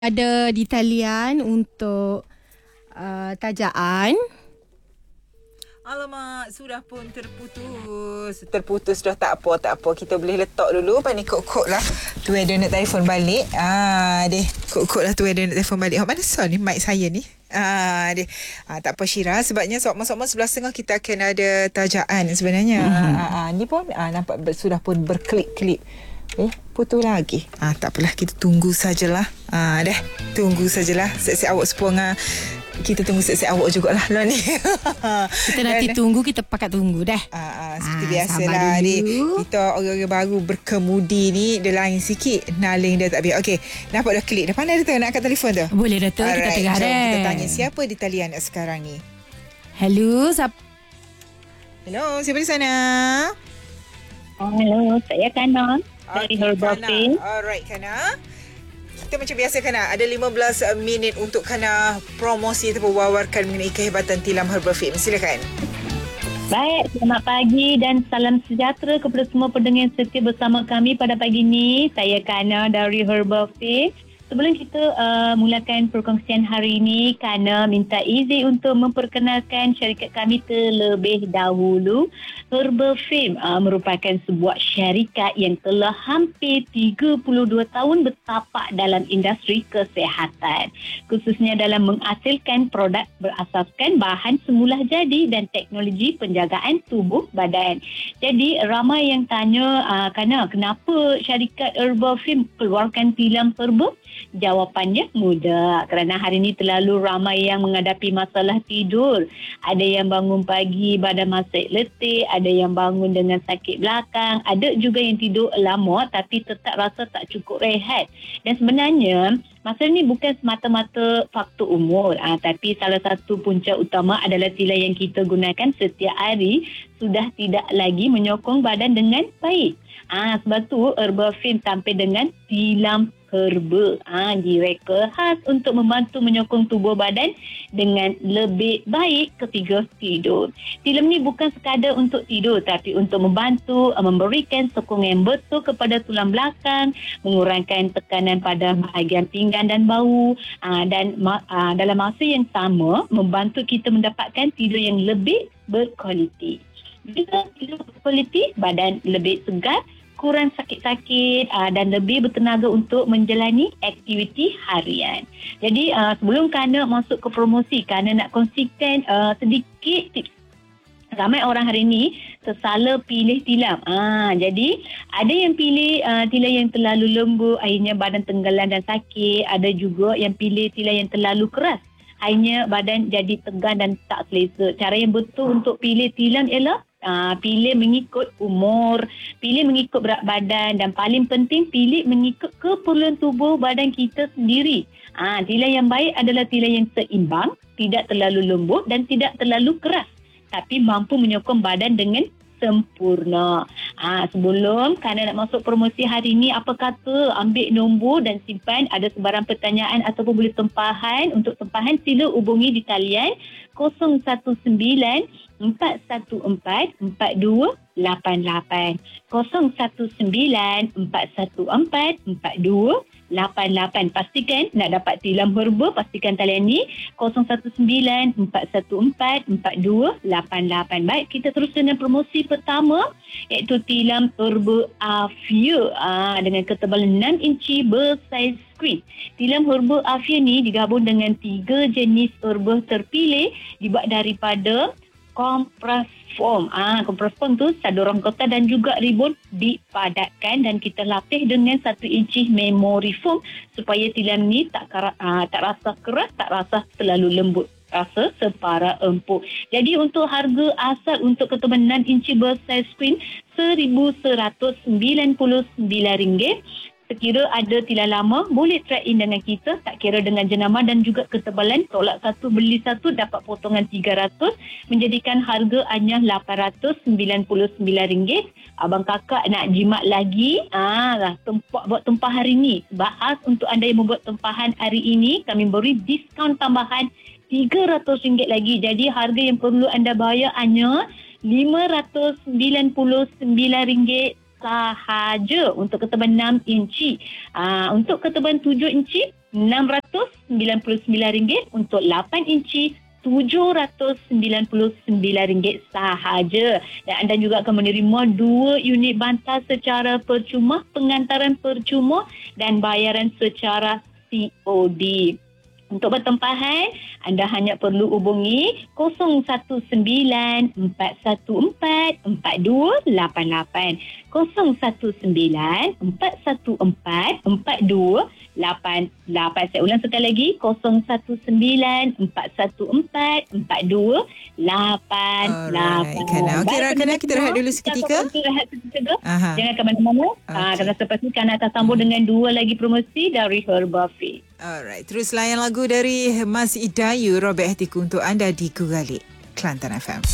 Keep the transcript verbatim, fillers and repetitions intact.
Ada di talian untuk uh, tajaan. Alamak, sudah pun terputus. Terputus dah, tak apa, tak apa. Kita boleh letak dulu. Lepas ni kok-kok lah. Tu ada nak telefon balik. Ah, deh. Kok-kok lah tu ada nak telefon balik. Oh, mana sound ni? Mic saya ni. Ah, deh. Ah, tak apa Syira. Sebabnya sokma-sokma sebelah tengah kita akan ada tajaan sebenarnya. Mm-hmm. Ah, ah, ni pun ah, nampak ber, sudah pun berkelip-kelip. Eh, putus lagi. Ah, tak apalah, kita tunggu sajalah. Ah, dah. Tunggu sajalah. Siap-siap awak semua ngah. Kita tunggu siap-siap awak jugalah lah ni. Kita nanti Dan, tunggu, kita pakat tunggu dah. Ah, ah, seperti ah, biasalah ni. Kita orang-orang baru berkemudi ni dia lain sikit. Naling dia tak biar. Okey, nampak dah klik. Dah pandai Dato' nak angkat telefon tu? Boleh Dato', kita tengah dah. Kita tanya siapa di talian sekarang ni. Hello, siapa? Hello, siapa di sana? Hello, saya Kana dari Okay, Herbal Kana. Pain. Alright, Kana. Kita macam biasa Kana, ada lima belas minit untuk Kana promosi atau wawarkan mengenai kehebatan tilam Herbal Fame. Silakan. Baik, selamat pagi dan salam sejahtera kepada semua pendengar setia bersama kami pada pagi ini. Saya Kana dari Herbal Pain. Sebelum kita uh, mulakan perkongsian hari ini, Kana minta izin untuk memperkenalkan syarikat kami terlebih dahulu. Herbal Fame uh, merupakan sebuah syarikat yang telah hampir tiga puluh dua tahun bertapak dalam industri kesihatan, khususnya dalam menghasilkan produk berasaskan bahan semula jadi dan teknologi penjagaan tubuh badan. Jadi ramai yang tanya, uh, Kana, kenapa syarikat Herbal Fame keluarkan tilam herbal? Jawapannya mudah, kerana hari ini terlalu ramai yang menghadapi masalah tidur. Ada yang bangun pagi badan masih letih, ada yang bangun dengan sakit belakang, ada juga yang tidur lama tapi tetap rasa tak cukup rehat. Dan sebenarnya masalah ini bukan semata-mata faktor umur, ah, tapi salah satu punca utama adalah tilam yang kita gunakan setiap hari sudah tidak lagi menyokong badan dengan baik. Ah, sebab tu Herbal Fame tampil dengan tilam herba, ah, direka khas untuk membantu menyokong tubuh badan dengan lebih baik ketika tidur. Tilam ni bukan sekadar untuk tidur tapi untuk membantu uh, memberikan sokongan betul kepada tulang belakang, mengurangkan tekanan pada bahagian pinggang dan bahu, uh, dan uh, dalam masa yang sama membantu kita mendapatkan tidur yang lebih berkualiti. Bila tidur berkualiti, badan lebih segar, kurang sakit-sakit uh, dan lebih bertenaga untuk menjalani aktiviti harian. Jadi uh, sebelum Kana masuk ke promosi, Kana nak kongsikan uh, sedikit tips. Ramai orang hari ini tersalah pilih tilam. Ah, jadi ada yang pilih uh, tilam yang terlalu lembut, akhirnya badan tenggelam dan sakit. Ada juga yang pilih tilam yang terlalu keras, akhirnya badan jadi tegang dan tak selesa. Cara yang betul untuk pilih tilam ialah Uh, pilih mengikut umur, pilih mengikut berat badan dan paling penting pilih mengikut keperluan tubuh badan kita sendiri. Uh, tilam yang baik adalah tilam yang seimbang, tidak terlalu lembut dan tidak terlalu keras, tapi mampu menyokong badan dengan sempurna. Ha, sebelum Kana nak masuk promosi hari ini, apa kata ambil nombor dan simpan, ada sebarang pertanyaan ataupun boleh tempahan. Untuk tempahan sila hubungi di talian kosong satu sembilan empat satu empat empat dua lapan lapan, kosong satu sembilan empat satu empat empat dua lapan lapan. Pastikan nak dapat tilam herba, pastikan talian ni kosong satu sembilan empat satu empat empat dua lapan lapan. Baik, kita terus dengan promosi pertama, iaitu tilam herba Afia ah, dengan ketebalan enam inci bersaiz screen. Tilam herba Afia ni digabung dengan tiga jenis herba terpilih, dibuat daripada kompres foam. Ah, kompres foam tu saduran kota dan juga ribun dipadatkan dan kita lapis dengan satu inci memory foam supaya tilam ni tak kera, ah, tak rasa keras, tak rasa terlalu lembut, rasa separa empuk. Jadi untuk harga asal untuk ketebalan enam inci bersaiz screen seribu seratus sembilan puluh sembilan ringgit. Sekira ada tilam lama, boleh trade in dengan kita, tak kira dengan jenama dan juga ketebalan. Tolak satu, beli satu, dapat potongan tiga ratus, menjadikan harga hanya lapan ratus sembilan puluh sembilan ringgit. Abang kakak nak jimat lagi, ah, tempat buat tempah hari ini. Bahas untuk anda yang membuat tempahan hari ini, kami beri diskaun tambahan tiga ratus ringgit lagi. Jadi harga yang perlu anda bayar hanya lima ratus sembilan puluh sembilan ringgit sahaja untuk ketebalan enam inci. Aa, untuk ketebalan tujuh inci enam ratus sembilan puluh sembilan ringgit. Untuk lapan inci tujuh ratus sembilan puluh sembilan ringgit sahaja. Dan anda juga akan menerima dua unit bantal secara percuma, pengantaran percuma dan bayaran secara C O D. Untuk bertempahan, anda hanya perlu hubungi kosong satu sembilan empat satu empat empat dua lapan lapan. kosong satu sembilan empat satu empat empat dua lapan lapan. Saya ulang sekali lagi, kosong satu sembilan empat satu empat empat dua lapan lapan. Alright, okey Rakana, kita rehat dulu seketika. Kita rehat seketika. Aha. Jangan ke mana-mana. Okay. Ah, kerana selepas ni kan akan sambung dengan dua lagi promosi dari Herbal Fit. Alright, terus layan lagu dari Mas Idayu, Robek Hatiku untuk anda di Kugalik, Kelantan F M.